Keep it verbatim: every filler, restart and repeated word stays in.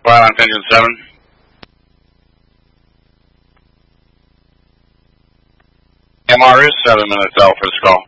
Flat on engine seven. M R is seven minutes out for this call.